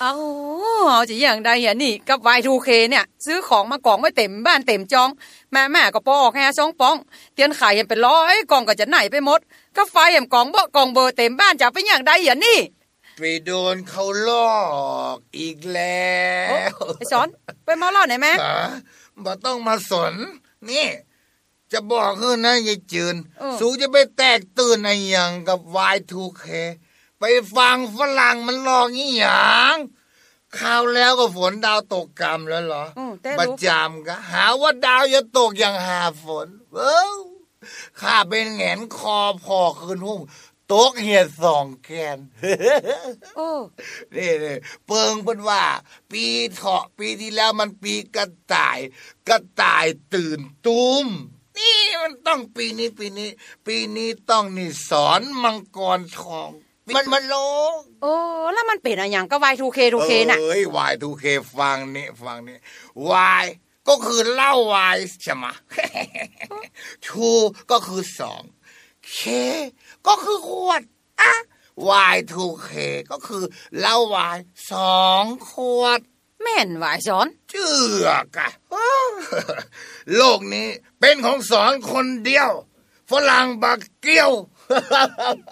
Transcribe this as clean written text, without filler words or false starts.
เอาจะอย่างใดอ่ะนี่กับ Y2K เนี่ยซื้อของมากองไว้เต็มบ้านเต็มจองแม่ก็ปอกแค่2ป๋องเตียนขายยังเป็น100กล่องก็จะไหนไปหมดก็ไฟแอมกองเบาะกองเบอร์เต็มบ้านจะเป็นอย่างใดอ่ะนี่ไปโดนเขาลอกอีกแล้วไอ้สอนไปมาล่อไหนแม่บ่ต้องมาสนนี่จะบอกให้นะยายจืนสูจะไปแตกตื่นไอ้หยังกับ Y2K ไปฟังฝรั่งมันหลอกอีหยังข่าวแล้วก็ฝนดาวตกกำแล้วเหรอประจำก็หาว่าดาวจะตกอย่างหาฝนข้าเป็นแหงนคอพอคืนหุ้งตกเหียด2 แกนนี่เปิงเป็นว่าปีเถาะปีที่แล้วมันปีกระต่ายตื่นตุ้มนี่มันต้องปีนี้ต้องนี่สอนมังกรทองมันโลแล้วมันเป็นอะไรอย่างก็ Y2K น่ะ Y2K ฟังนี่Y ก็คือเหล้า Y ใช่ไหม 2 ก็คือ2 K ก็คือขวดY2K ก็คือเหล้า Y 2 ขวดแม่นวายสอนเชื่อกะโลกนี้เป็นของสอนคนเดียวฝรั่งบักเกี้ยว